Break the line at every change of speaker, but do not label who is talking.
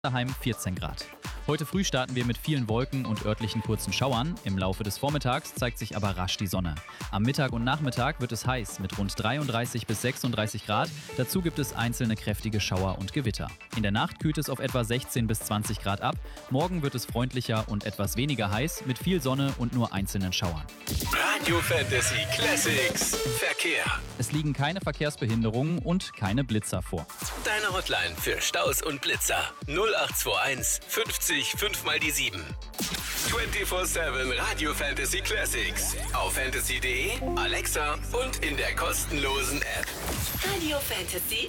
Daheim 14 Grad. Heute früh starten wir mit vielen Wolken und örtlichen kurzen Schauern. Im Laufe des Vormittags zeigt sich aber rasch die Sonne. Am Mittag und Nachmittag wird es heiß mit rund 33 bis 36 Grad. Dazu gibt es einzelne kräftige Schauer und Gewitter. In der Nacht kühlt es auf etwa 16 bis 20 Grad ab. Morgen wird es freundlicher und etwas weniger heiß mit viel Sonne und nur einzelnen Schauern.
Radio Fantasy Classics Verkehr.
Es liegen keine Verkehrsbehinderungen und keine Blitzer vor.
Deine Hotline für Staus und Blitzer 0821 50 5 mal die 7. 24/7 Radio Fantasy Classics auf fantasy.de, Alexa und in der kostenlosen App.
Radio Fantasy